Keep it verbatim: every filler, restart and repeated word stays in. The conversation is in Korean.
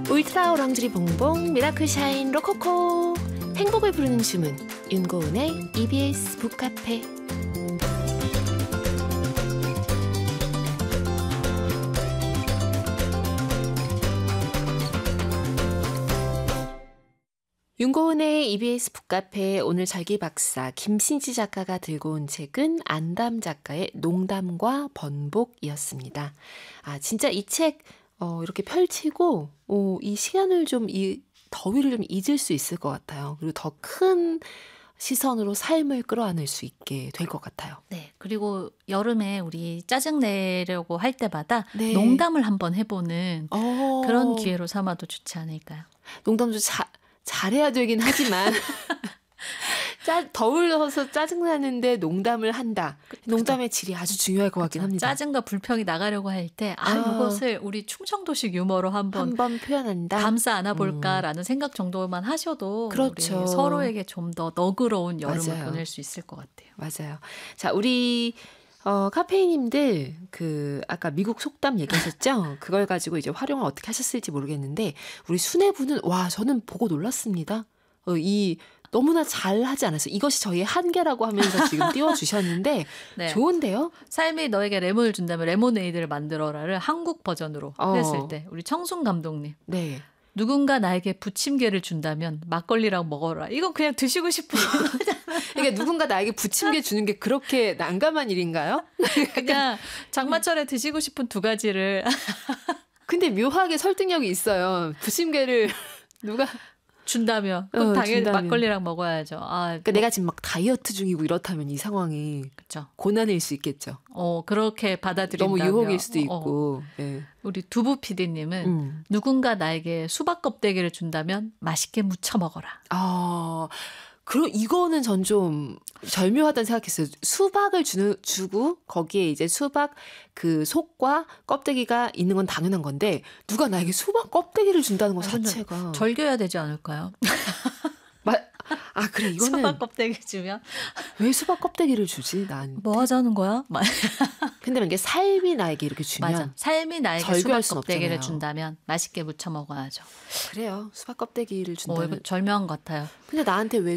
울트라 오랑주리 봉봉 미라클 샤인 로코코 행복을 부르는 주문 윤고은의 이비에스 북카페. 윤고은의 이비에스 북카페 오늘 절기박사 김신지 작가가 들고 온 책은 안담 작가의 농담과 번복이었습니다. 아 진짜 이 책 어, 이렇게 펼치고 어, 이 시간을 좀 이 더위를 좀 잊을 수 있을 것 같아요. 그리고 더 큰 시선으로 삶을 끌어안을 수 있게 될 것 같아요. 네. 그리고 여름에 우리 짜증 내려고 할 때마다 네. 농담을 한번 해보는 어, 그런 기회로 삼아도 좋지 않을까요? 농담도 자, 잘해야 되긴 하지만 짜, 더울러서 짜증나는데 농담을 한다. 농담의 질이 아주 중요할 것 같긴 합니다. 짜증과 불평이 나가려고 할 때 아, 아. 이것을 우리 충청도식 유머로 한번 한번 표현한다. 감싸 안아볼까라는 음. 생각 정도만 하셔도 그렇죠. 우리 서로에게 좀 더 너그러운 여름을 맞아요. 보낼 수 있을 것 같아요. 맞아요. 자, 우리 어, 카페인님들 그 아까 미국 속담 얘기하셨죠? 그걸 가지고 이제 활용을 어떻게 하셨을지 모르겠는데 우리 수뇌부는 와 저는 보고 놀랐습니다. 어, 이 너무나 잘하지 않았어요. 이것이 저희의 한계라고 하면서 지금 띄워주셨는데 네. 좋은데요? 삶이 너에게 레몬을 준다면 레모네이드를 만들어라를 한국 버전으로 어. 했을 때 우리 청순 감독님. 네. 누군가 나에게 부침개를 준다면 막걸리랑 먹어라. 이건 그냥 드시고 싶은 그러니까 누군가 나에게 부침개 주는 게 그렇게 난감한 일인가요? 그냥 장마철에 드시고 싶은 두 가지를. 근데 묘하게 설득력이 있어요. 부침개를 누가 준다면 그럼 어, 당연히 준다면. 막걸리랑 먹어야죠. 아, 그러니까 뭐. 내가 지금 막 다이어트 중이고 이렇다면 이 상황이 그쵸. 고난일 수 있겠죠. 어 그렇게 받아들인다면 너무 유혹일 수도 있고. 어. 네. 우리 두부 피디님은 음. 누군가 나에게 수박 껍데기를 준다면 맛있게 무쳐 먹어라. 아, 그럼 이거는 전 좀 절묘하다는 생각했어요. 수박을 주는, 주고 거기에 이제 수박 그 속과 껍데기가 있는 건 당연한 건데 누가 나에게 수박 껍데기를 준다는 것 자체가 절겨야 되지 않을까요? 마, 아 그래 이거는 수박 껍데기 주면 왜 수박 껍데기를 주지? 난 뭐 하자는 거야? 근데 만약에 삶이 나에게 이렇게 주면 맞아. 삶이 나에게 수박 절교할 순 껍데기를 없잖아요. 준다면 맛있게 무쳐 먹어야죠. 그래요. 수박 껍데기를 준다면 어, 이거 절묘한 것 같아요. 근데 나한테 왜